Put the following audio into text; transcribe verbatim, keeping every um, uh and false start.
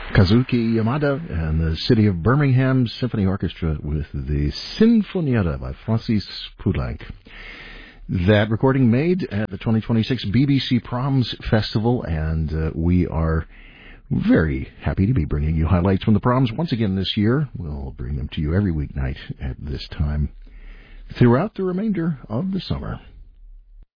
Kazuki Yamada and the City of Birmingham Symphony Orchestra with the Sinfonietta by Francis Poulenc. That recording made at the twenty twenty-six B B C Proms Festival, and uh, we are very happy to be bringing you highlights from the Proms once again this year. We'll bring them to you every weeknight at this time throughout the remainder of the summer.